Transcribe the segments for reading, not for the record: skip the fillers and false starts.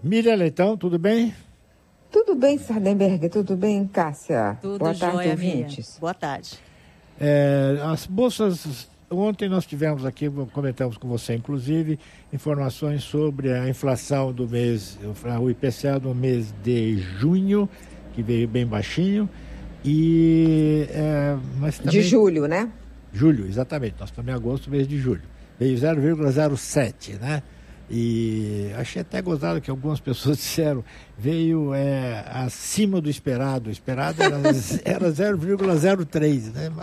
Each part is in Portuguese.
Miriam Leitão, tudo bem? Tudo bem, Sardenberg, tudo bem, Cássia? Tudo Boa tarde, jóia, ouvintes. Boa tarde. As bolsas, ontem nós tivemos aqui, comentamos com você inclusive, informações sobre a inflação do mês, o IPCA do mês de junho, que veio bem baixinho, mas também... De julho, né? Julho, exatamente, nós estamos em agosto, mês de julho. Veio 0,07, né? E achei até gozado que algumas pessoas disseram, veio acima do esperado. O esperado era 0,03, né?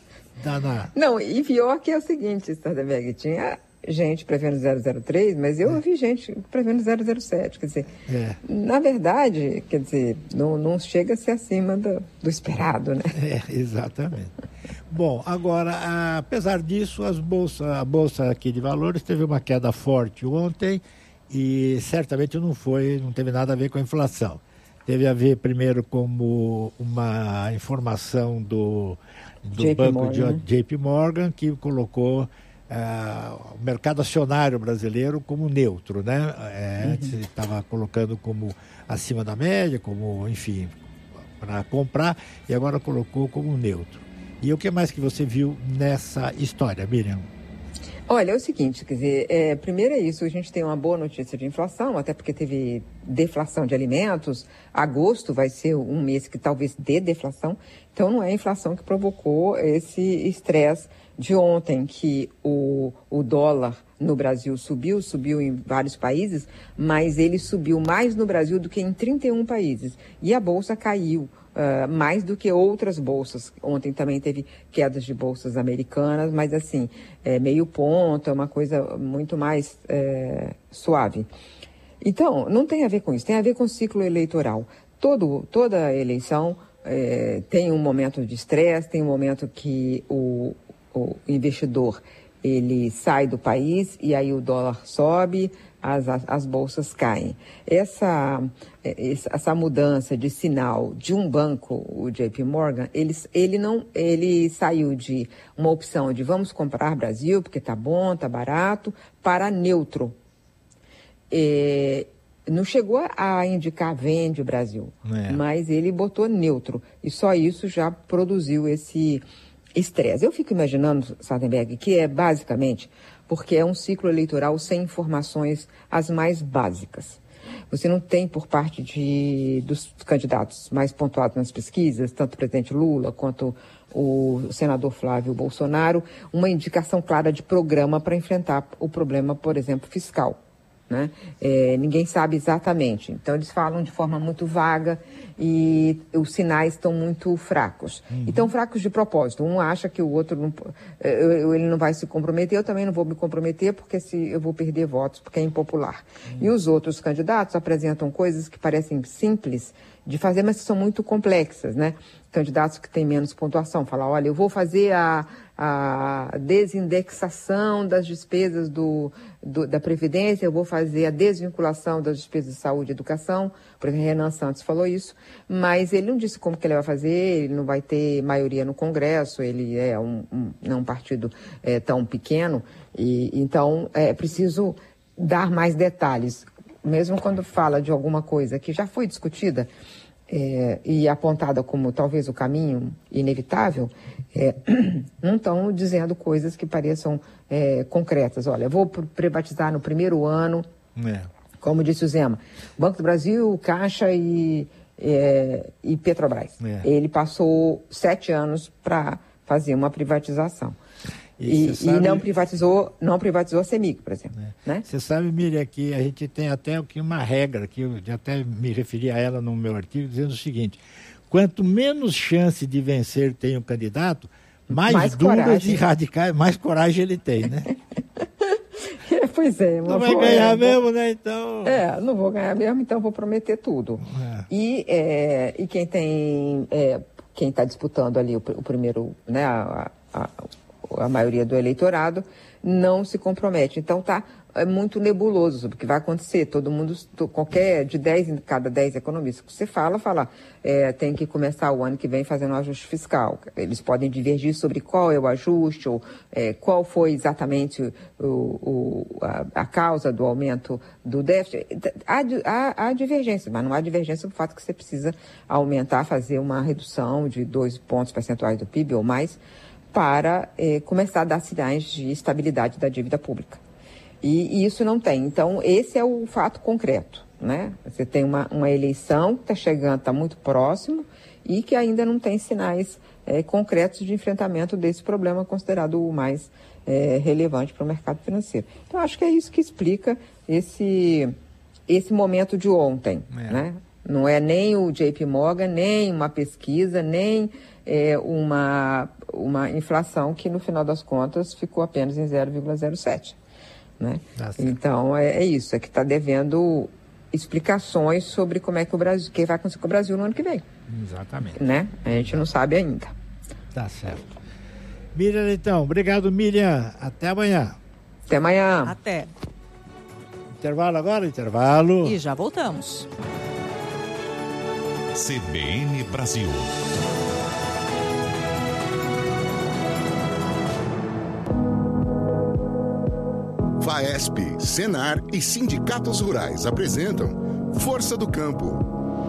Não, e pior que é o seguinte, Sardenberg, tinha gente prevendo 003, mas eu ouvi gente prevendo 007, quer dizer, na verdade, quer dizer, não chega a ser acima do esperado, né? Exatamente. Bom, agora, apesar disso, a Bolsa aqui de Valores teve uma queda forte ontem e certamente não teve nada a ver com a inflação. Teve a ver primeiro como uma informação do banco JP Morgan, que colocou o mercado acionário brasileiro como neutro, né? Antes estava colocando como acima da média, como, enfim, para comprar, e agora colocou como neutro. E o que mais que você viu nessa história, Miriam? Olha, é o seguinte, quer dizer, primeiro é isso, a gente tem uma boa notícia de inflação, até porque teve deflação de alimentos, agosto vai ser um mês que talvez dê deflação, então não é a inflação que provocou esse estresse de ontem, que o dólar no Brasil subiu em vários países, mas ele subiu mais no Brasil do que em 31 países, e a Bolsa caiu. Mais do que outras bolsas. Ontem também teve quedas de bolsas americanas, mas assim, meio ponto, é uma coisa muito mais suave. Então, não tem a ver com isso, tem a ver com o ciclo eleitoral. Toda eleição tem um momento de estresse, tem um momento que o investidor ele sai do país e aí o dólar sobe, as bolsas caem. Essa mudança de sinal de um banco, o JP Morgan, ele saiu de uma opção de vamos comprar Brasil porque tá bom, tá barato, para neutro. Não chegou a indicar vende o Brasil, mas ele botou neutro e só isso já produziu esse estresse. Eu fico imaginando, Sardenberg, que é basicamente porque é um ciclo eleitoral sem informações as mais básicas. Você não tem por parte dos candidatos mais pontuados nas pesquisas, tanto o presidente Lula quanto o senador Flávio Bolsonaro, uma indicação clara de programa para enfrentar o problema, por exemplo, fiscal. Né? Ninguém sabe exatamente, então eles falam de forma muito vaga e os sinais estão muito fracos. Então, fracos de propósito. Um acha que o outro ele não vai se comprometer, eu também não vou me comprometer porque eu vou perder votos, porque é impopular. E os outros candidatos apresentam coisas que parecem simples de fazer, mas que são muito complexas, né? Candidatos que têm menos pontuação, falam, olha, eu vou fazer a desindexação das despesas da Previdência, eu vou fazer a desvinculação das despesas de saúde e educação, por exemplo, Renan Santos falou isso, mas ele não disse como que ele vai fazer, ele não vai ter maioria no Congresso, ele é um partido tão pequeno, e então é preciso dar mais detalhes, mesmo quando fala de alguma coisa que já foi discutida, e apontada como talvez o caminho inevitável, não estão dizendo coisas que pareçam concretas. Olha, vou privatizar no primeiro ano, como disse o Zema, Banco do Brasil, Caixa e Petrobras. Ele passou 7 anos para fazer uma privatização. E não privatizou a CEMIG, por exemplo. Né? Você sabe, Miriam, que a gente tem até uma regra, que eu até me referi a ela no meu artigo, dizendo o seguinte: quanto menos chance de vencer tem o candidato, mais duras e radicais, mais coragem ele tem, né? Pois é. Não vai ganhar mesmo, né? Então... não vou ganhar mesmo, então vou prometer tudo. E quem tem... quem está disputando ali o primeiro, né, a maioria do eleitorado, não se compromete. Então está é muito nebuloso sobre o que vai acontecer. Todo mundo, de 10 em cada 10 economistas que você fala, tem que começar o ano que vem fazendo um ajuste fiscal. Eles podem divergir sobre qual é o ajuste, ou qual foi exatamente a causa do aumento do déficit. Há divergência, mas não há divergência do fato que você precisa aumentar, fazer uma redução de 2 pontos percentuais do PIB ou mais, para começar a dar sinais de estabilidade da dívida pública. E isso não tem. Então, esse é o fato concreto, né? Você tem uma eleição que está chegando, está muito próximo, e que ainda não tem sinais concretos de enfrentamento desse problema considerado o mais relevante para o mercado financeiro. Então, acho que é isso que explica esse momento de ontem, né? Não é nem o JP Morgan, nem uma pesquisa, nem uma inflação que, no final das contas, ficou apenas em 0,07. Né? Então, é isso, é que está devendo explicações sobre como é que o que vai acontecer com o Brasil no ano que vem. Exatamente. Né? A gente não sabe ainda. Tá certo. Miriam, então. Obrigado, Miriam. Até amanhã. Até amanhã. Até. Intervalo agora? Intervalo. E já voltamos. CBN Brasil. FAESP, Senar e sindicatos rurais apresentam Força do Campo.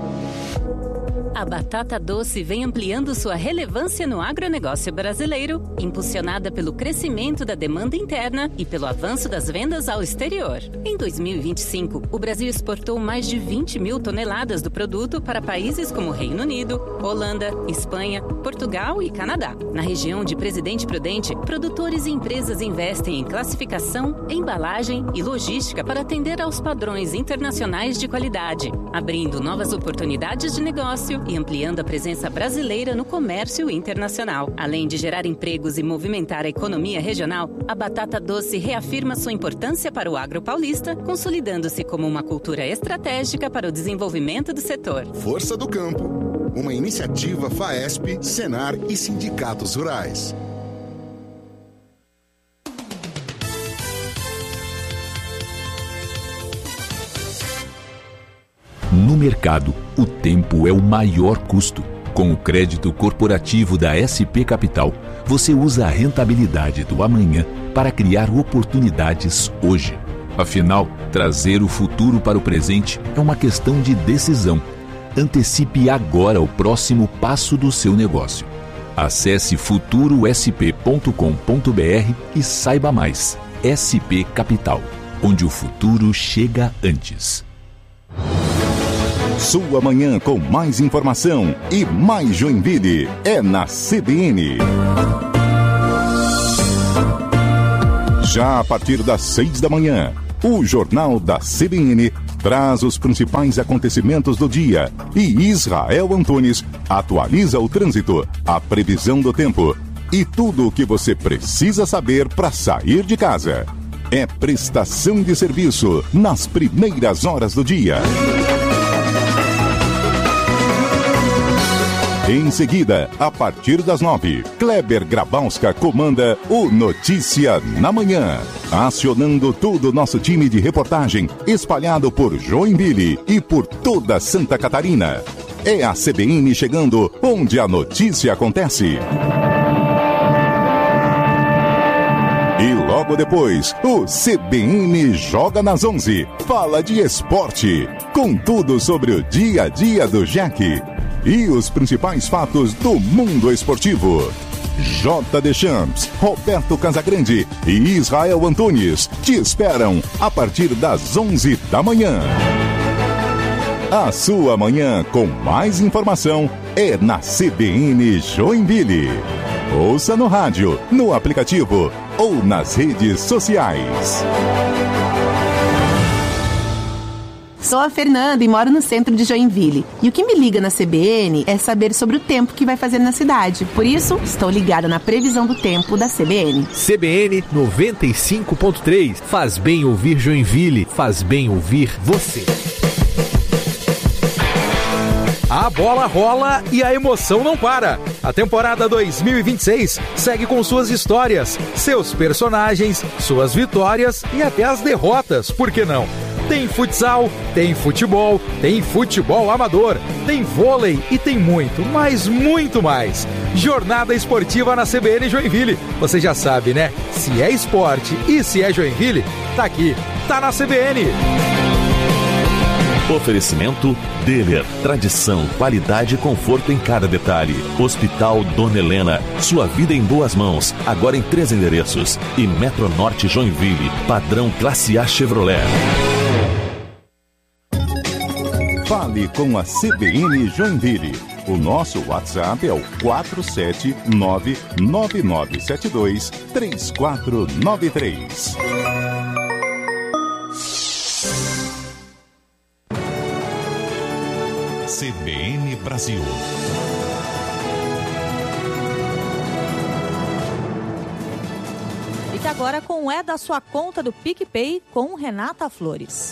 A batata doce vem ampliando sua relevância no agronegócio brasileiro, impulsionada pelo crescimento da demanda interna e pelo avanço das vendas ao exterior. Em 2025, o Brasil exportou mais de 20 mil toneladas do produto para países como Reino Unido, Holanda, Espanha, Portugal e Canadá. Na região de Presidente Prudente, produtores e empresas investem em classificação, embalagem e logística para atender aos padrões internacionais de qualidade, abrindo novas oportunidades de negócio e ampliando a presença brasileira no comércio internacional. Além de gerar empregos e movimentar a economia regional, a batata doce reafirma sua importância para o agro paulista, consolidando-se como uma cultura estratégica para o desenvolvimento do setor. Força do Campo, uma iniciativa FAESP, Senar e sindicatos rurais. No mercado, o tempo é o maior custo. Com o crédito corporativo da SP Capital, você usa a rentabilidade do amanhã para criar oportunidades hoje. Afinal, trazer o futuro para o presente é uma questão de decisão. Antecipe agora o próximo passo do seu negócio. Acesse futurosp.com.br e saiba mais. SP Capital, onde o futuro chega antes. Sua manhã com mais informação e mais Joinville é na CBN. Já a partir das 6 da manhã, o Jornal da CBN traz os principais acontecimentos do dia e Israel Antunes atualiza o trânsito, a previsão do tempo e tudo o que você precisa saber para sair de casa. É prestação de serviço nas primeiras horas do dia. Em seguida, a partir das 9, Kleber Grabowska comanda o Notícia na Manhã, acionando todo o nosso time de reportagem espalhado por Joinville e por toda Santa Catarina. É a CBN chegando onde a notícia acontece. E logo depois, o CBN Joga nas 11, fala de esporte, com tudo sobre o dia a dia do Jack e os principais fatos do mundo esportivo. J. Deschamps, Roberto Casagrande e Israel Antunes te esperam a partir das 11 da manhã. A sua manhã com mais informação é na CBN Joinville. Ouça no rádio, no aplicativo ou nas redes sociais. Sou a Fernanda e moro no centro de Joinville. E o que me liga na CBN é saber sobre o tempo que vai fazer na cidade. Por isso, estou ligada na previsão do tempo da CBN. CBN 95.3. Faz bem ouvir Joinville. Faz bem ouvir você. A bola rola e a emoção não para. A temporada 2026 segue com suas histórias, seus personagens, suas vitórias e até as derrotas, por que não? Tem futsal, tem futebol amador, tem vôlei e tem muito, mas muito mais. Jornada esportiva na CBN Joinville. Você já sabe, né? Se é esporte e se é Joinville, tá aqui, tá na CBN. Oferecimento Deller. Tradição, qualidade e conforto em cada detalhe. Hospital Dona Helena. Sua vida em boas mãos. Agora em 3 endereços. E Metronorte Joinville. Padrão Classe A Chevrolet. Fale com a CBN Joinville. O nosso WhatsApp é o 479-9972-3493. CBN Brasil. Fique agora com o É da Sua Conta do PicPay com Renata Flores.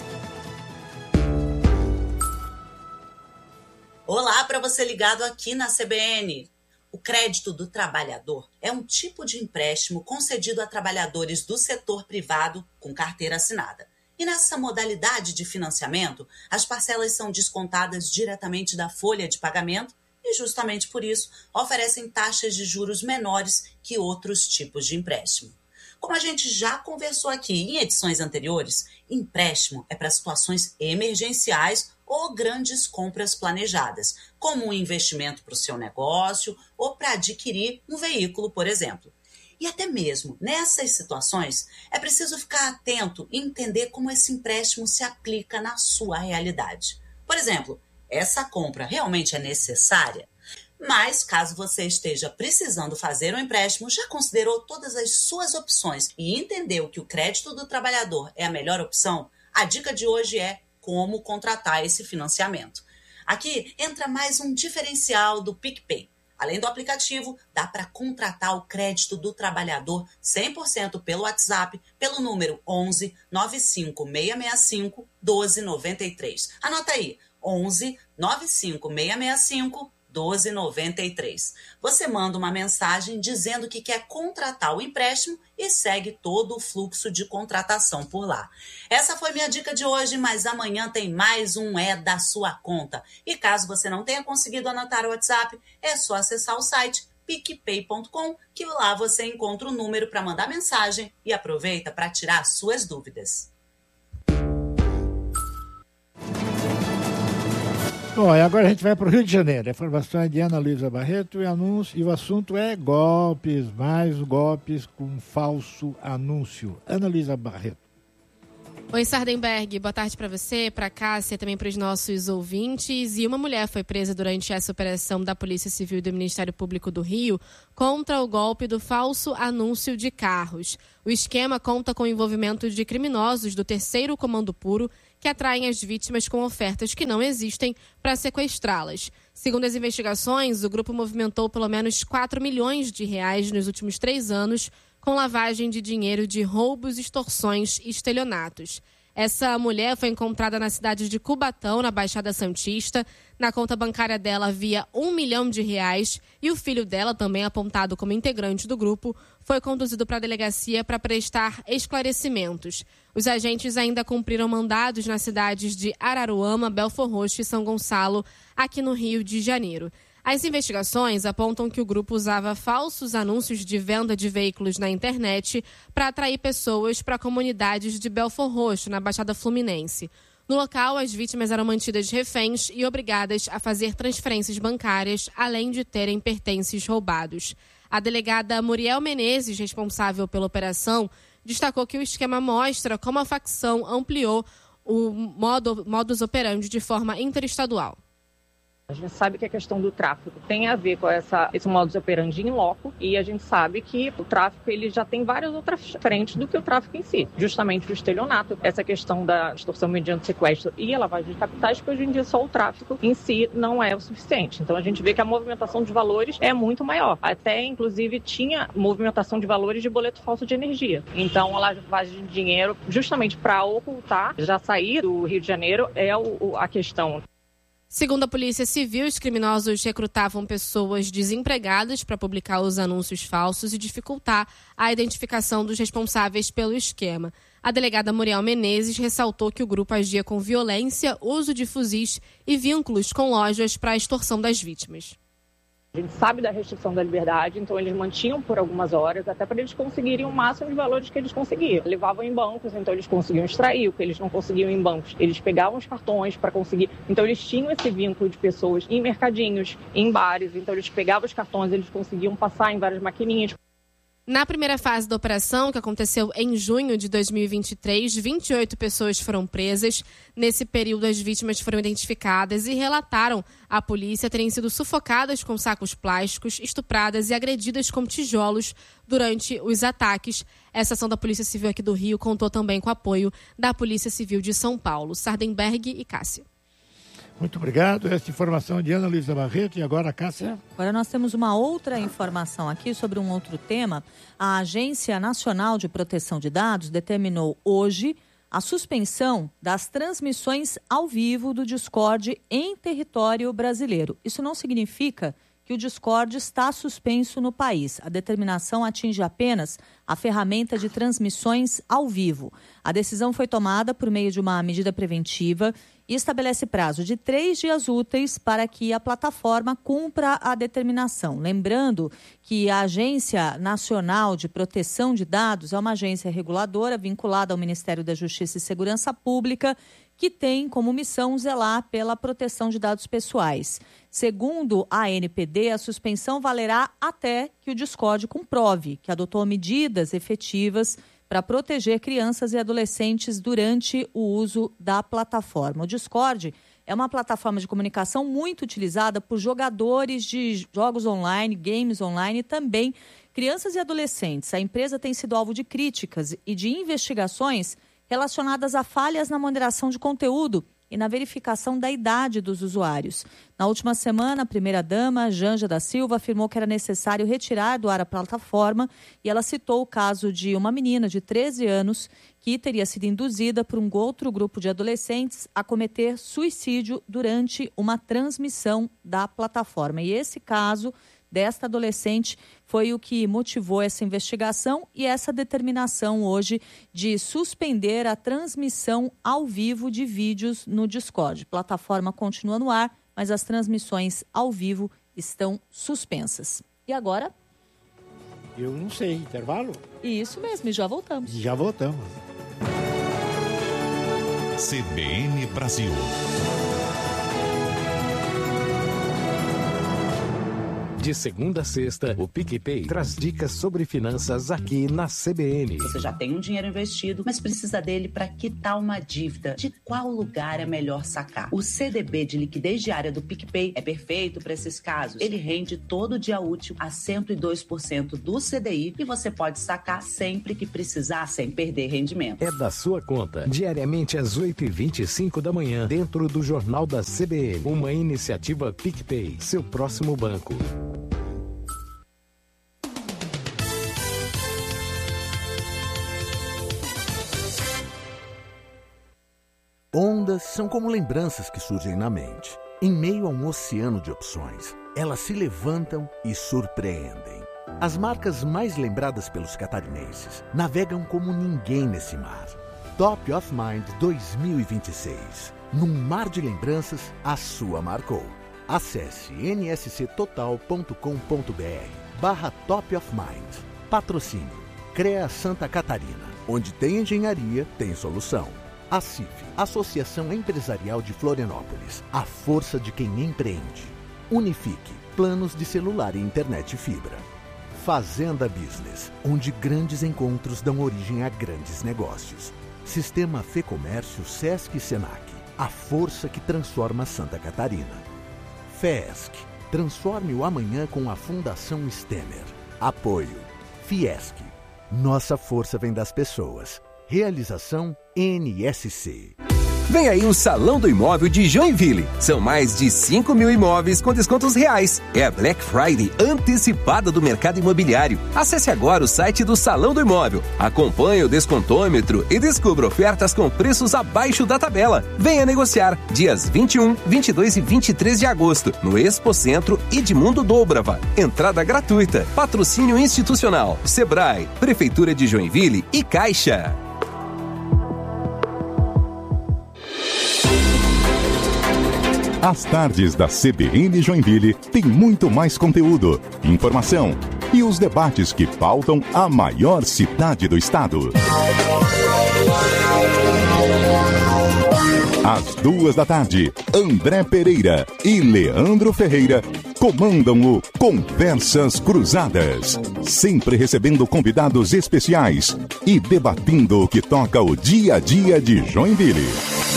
Olá para você ligado aqui na CBN. O crédito do trabalhador é um tipo de empréstimo concedido a trabalhadores do setor privado com carteira assinada. E nessa modalidade de financiamento, as parcelas são descontadas diretamente da folha de pagamento e, justamente por isso, oferecem taxas de juros menores que outros tipos de empréstimo. Como a gente já conversou aqui em edições anteriores, empréstimo é para situações emergenciais ou grandes compras planejadas, como um investimento para o seu negócio ou para adquirir um veículo, por exemplo. E até mesmo nessas situações, é preciso ficar atento e entender como esse empréstimo se aplica na sua realidade. Por exemplo, essa compra realmente é necessária? Mas, caso você esteja precisando fazer um empréstimo, já considerou todas as suas opções e entendeu que o crédito do trabalhador é a melhor opção? A dica de hoje é como contratar esse financiamento. Aqui entra mais um diferencial do PicPay. Além do aplicativo, dá para contratar o crédito do trabalhador 100% pelo WhatsApp, pelo número 11 95 665 1293. Anota aí, 11 95 665 1293. Você manda uma mensagem dizendo que quer contratar o empréstimo e segue todo o fluxo de contratação por lá. Essa foi minha dica de hoje, mas amanhã tem mais um É da Sua Conta. E caso você não tenha conseguido anotar o WhatsApp, é só acessar o site picpay.com, que lá você encontra o número para mandar mensagem e aproveita para tirar suas dúvidas. Bom, e agora a gente vai para o Rio de Janeiro. A informação é de Ana Luísa Barreto e o assunto é golpes, mais golpes com falso anúncio. Ana Luísa Barreto. Oi, Sardenberg, boa tarde para você, para a Cássia e também para os nossos ouvintes. E uma mulher foi presa durante essa operação da Polícia Civil e do Ministério Público do Rio contra o golpe do falso anúncio de carros. O esquema conta com o envolvimento de criminosos do 3º Comando Puro que atraem as vítimas com ofertas que não existem para sequestrá-las. Segundo as investigações, o grupo movimentou pelo menos 4 milhões de reais nos últimos 3 anos com lavagem de dinheiro de roubos, extorsões e estelionatos. Essa mulher foi encontrada na cidade de Cubatão, na Baixada Santista. Na conta bancária dela havia R$1 milhão e o filho dela, também apontado como integrante do grupo, foi conduzido para a delegacia para prestar esclarecimentos. Os agentes ainda cumpriram mandados nas cidades de Araruama, Belford Roxo e São Gonçalo, aqui no Rio de Janeiro. As investigações apontam que o grupo usava falsos anúncios de venda de veículos na internet para atrair pessoas para comunidades de Belford Roxo, na Baixada Fluminense. No local, as vítimas eram mantidas reféns e obrigadas a fazer transferências bancárias, além de terem pertences roubados. A delegada Muriel Menezes, responsável pela operação, destacou que o esquema mostra como a facção ampliou o modus operandi de forma interestadual. A gente sabe que a questão do tráfico tem a ver com esse modus operandi in loco, e a gente sabe que o tráfico ele já tem várias outras frentes do que o tráfico em si. Justamente o estelionato, essa questão da extorsão mediante sequestro e a lavagem de capitais, que hoje em dia só o tráfico em si não é o suficiente. Então a gente vê que a movimentação de valores é muito maior. Até, inclusive, tinha movimentação de valores de boleto falso de energia. Então a lavagem de dinheiro, justamente para ocultar, já sair do Rio de Janeiro, é a questão. Segundo a Polícia Civil, os criminosos recrutavam pessoas desempregadas para publicar os anúncios falsos e dificultar a identificação dos responsáveis pelo esquema. A delegada Muriel Menezes ressaltou que o grupo agia com violência, uso de fuzis e vínculos com lojas para a extorsão das vítimas. A gente sabe da restrição da liberdade, então eles mantinham por algumas horas, até para eles conseguirem o máximo de valores que eles conseguiam. Levavam em bancos, então eles conseguiam extrair o que eles não conseguiam em bancos. Eles pegavam os cartões para conseguir. Então eles tinham esse vínculo de pessoas em mercadinhos, em bares. Então eles pegavam os cartões, eles conseguiam passar em várias maquininhas. Na primeira fase da operação, que aconteceu em junho de 2023, 28 pessoas foram presas. Nesse período, as vítimas foram identificadas e relataram à polícia terem sido sufocadas com sacos plásticos, estupradas e agredidas com tijolos durante os ataques. Essa ação da Polícia Civil aqui do Rio contou também com o apoio da Polícia Civil de São Paulo. Sardenberg e Cássia. Muito obrigado. Essa informação de Ana Luísa Barreto. E agora, Cássia? Agora nós temos uma outra informação aqui sobre um outro tema. A Agência Nacional de Proteção de Dados determinou hoje a suspensão das transmissões ao vivo do Discord em território brasileiro. Isso não significa que o Discord está suspenso no país. A determinação atinge apenas a ferramenta de transmissões ao vivo. A decisão foi tomada por meio de uma medida preventiva e estabelece prazo de 3 dias úteis para que a plataforma cumpra a determinação. Lembrando que a Agência Nacional de Proteção de Dados é uma agência reguladora vinculada ao Ministério da Justiça e Segurança Pública, que tem como missão zelar pela proteção de dados pessoais. Segundo a ANPD, a suspensão valerá até que o Discord comprove que adotou medidas efetivas para proteger crianças e adolescentes durante o uso da plataforma. O Discord é uma plataforma de comunicação muito utilizada por jogadores de jogos online, games online e também crianças e adolescentes. A empresa tem sido alvo de críticas e de investigações relacionadas a falhas na moderação de conteúdo e na verificação da idade dos usuários. Na última semana, a primeira-dama, Janja da Silva, afirmou que era necessário retirar do ar a plataforma e ela citou o caso de uma menina de 13 anos que teria sido induzida por um outro grupo de adolescentes a cometer suicídio durante uma transmissão da plataforma. E esse caso desta adolescente foi o que motivou essa investigação e essa determinação hoje de suspender a transmissão ao vivo de vídeos no Discord. A plataforma continua no ar, mas as transmissões ao vivo estão suspensas. E agora? Eu não sei, intervalo? Isso mesmo, e já voltamos. Já voltamos. CBN Brasil. De segunda a sexta, o PicPay traz dicas sobre finanças aqui na CBN. Você já tem um dinheiro investido, mas precisa dele para quitar uma dívida. De qual lugar é melhor sacar? O CDB de liquidez diária do PicPay é perfeito para esses casos. Ele rende todo dia útil a 102% do CDI e você pode sacar sempre que precisar, sem perder rendimento. É da sua conta, diariamente às 8h25 da manhã, dentro do Jornal da CBN. Uma iniciativa PicPay, seu próximo banco. Ondas são como lembranças que surgem na mente. Em meio a um oceano de opções, elas se levantam e surpreendem. As marcas mais lembradas pelos catarinenses navegam como ninguém nesse mar. Top of Mind 2026. Num mar de lembranças, a sua marcou. Acesse nsctotal.com.br/Top of Mind. Patrocínio CREA Santa Catarina. Onde tem engenharia, tem solução. A CIF, Associação Empresarial de Florianópolis, a força de quem empreende. Unifique, planos de celular e internet fibra. Fazenda Business, onde grandes encontros dão origem a grandes negócios. Sistema Fê Comércio Sesc e Senac, a força que transforma Santa Catarina. FESC, transforme o amanhã com a Fundação Stemer. Apoio Fiesc, nossa força vem das pessoas. Realização NSC. Vem aí o Salão do Imóvel de Joinville. São mais de 5 mil imóveis com descontos reais. É a Black Friday antecipada do mercado imobiliário. Acesse agora o site do Salão do Imóvel. Acompanhe o descontômetro e descubra ofertas com preços abaixo da tabela. Venha negociar dias 21, 22 e 23 de agosto no Expocentro Edmundo Dúbrava. Entrada gratuita. Patrocínio institucional. Sebrae, Prefeitura de Joinville e Caixa. As tardes da CBN Joinville tem muito mais conteúdo, informação e os debates que pautam a maior cidade do estado. Às 14h, André Pereira e Leandro Ferreira comandam o Conversas Cruzadas, sempre recebendo convidados especiais e debatendo o que toca o dia a dia de Joinville.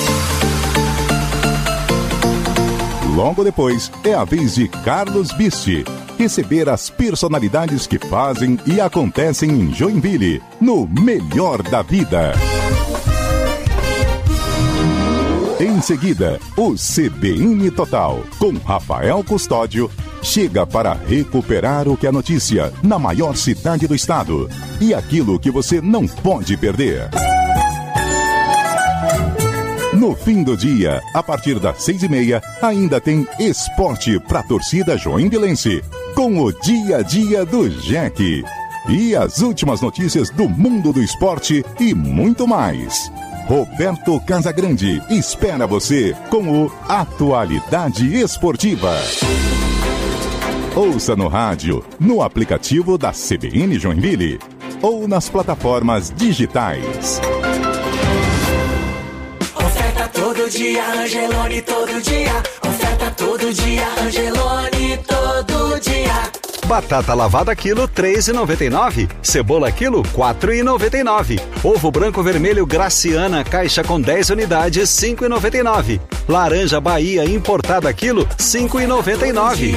Logo depois, é a vez de Carlos Bisti receber as personalidades que fazem e acontecem em Joinville, no Melhor da Vida. Em seguida, o CBN Total, com Rafael Custódio, chega para recuperar o que é notícia na maior cidade do estado e aquilo que você não pode perder. No fim do dia, a partir das 6h30, ainda tem esporte para a torcida joinvilense, com o dia a dia do Jack. E as últimas notícias do mundo do esporte e muito mais. Roberto Casagrande espera você com o Atualidade Esportiva. Ouça no rádio, no aplicativo da CBN Joinville ou nas plataformas digitais. Todo dia, Angelone, todo dia. Oferta todo dia, Angelone, todo dia. Batata lavada quilo 3,99. Cebola quilo 4,99. Ovo branco vermelho Graciana, caixa com 10 unidades 5,99. Laranja Bahia importada quilo 5,99.